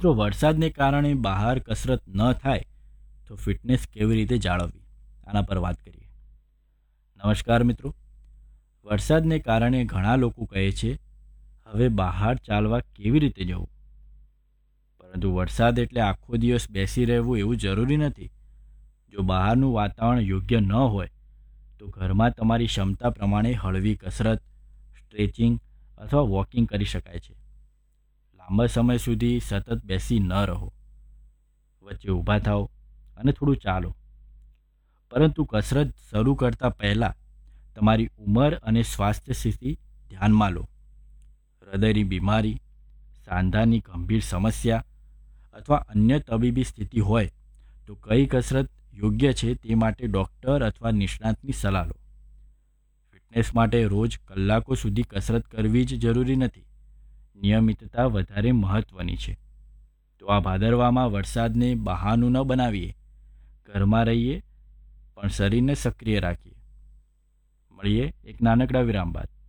મિત્રો, વરસાદને કારણે બહાર કસરત ન થાય તો ફિટનેસ કેવી રીતે જાળવવી, આના પર વાત કરીએ. નમસ્કાર મિત્રો. વરસાદને કારણે ઘણા લોકો કહે છે હવે બહાર ચાલવા કેવી રીતે જવું, પરંતુ વરસાદ એટલે આખો દિવસ બેસી રહેવું એવું જરૂરી નથી. જો બહારનું વાતાવરણ યોગ્ય ન હોય તો ઘરમાં તમારી ક્ષમતા પ્રમાણે હળવી કસરત, સ્ટ્રેચિંગ અથવા વોકિંગ કરી શકાય છે. લાંબા સમય સુધી સતત બેસી ન રહો. વચ્ચે ઊભા થાઓ અને થોડું ચાલો. પરંતુ કસરત શરૂ કરતા પહેલાં તમારી ઉંમર અને સ્વાસ્થ્ય સ્થિતિ ધ્યાનમાં લો. હૃદયની બીમારી, સાંધાની ગંભીર સમસ્યા અથવા અન્ય તબીબી સ્થિતિ હોય તો કઈ કસરત યોગ્ય છે તે માટે ડૉક્ટર અથવા નિષ્ણાતની સલાહ લો. ફિટનેસ માટે રોજ કલાકો સુધી કસરત કરવી જ જરૂરી નથી. નિયમિતતા વધારે મહત્ત્વની છે. તો આ ભાદરવામાં વરસાદને બહાનું ન બનાવીએ, ઘરમાં રહીએ પણ શરીરને સક્રિય રાખીએ. મળીએ એક નાનકડા વિરામ બાદ.